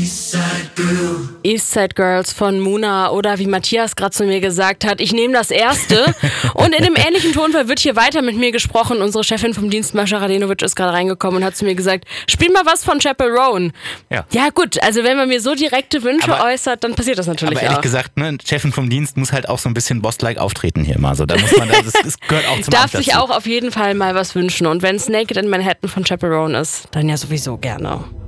Eastside Girls von Muna oder wie Matthias gerade zu mir gesagt hat, ich nehme das erste. Und in einem ähnlichen Tonfall wird hier weiter mit mir gesprochen. Unsere Chefin vom Dienst, Mascha Radenovic, ist gerade reingekommen und hat zu mir gesagt, spiel mal was von Chappell Roan. Ja gut, also wenn man mir so direkte Wünsche äußert, dann passiert das natürlich auch. Aber ehrlich gesagt, ne, Chefin vom Dienst muss halt auch so ein bisschen Boss-like auftreten hier mal. So, da muss man, das gehört auch zum Darf Amt dazu. sich auch auf jeden Fall mal was wünschen. Und wenn es Naked in Manhattan von Chappell Roan ist, dann ja sowieso gerne.